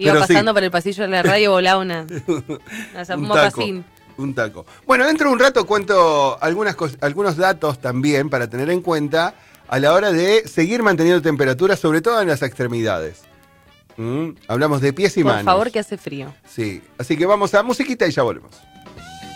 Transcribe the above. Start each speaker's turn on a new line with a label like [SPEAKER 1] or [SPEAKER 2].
[SPEAKER 1] Iba
[SPEAKER 2] Pero
[SPEAKER 1] pasando
[SPEAKER 2] sí.
[SPEAKER 1] por el pasillo de la radio, volaba una
[SPEAKER 2] Un
[SPEAKER 1] mocasín.
[SPEAKER 2] Un taco. Bueno, dentro de un rato cuento algunos datos también para tener en cuenta a la hora de seguir manteniendo temperatura, sobre todo en las extremidades. Hablamos de pies y
[SPEAKER 1] Por
[SPEAKER 2] manos.
[SPEAKER 1] favor, que hace frío.
[SPEAKER 2] Sí, así que vamos a musiquita y ya volvemos.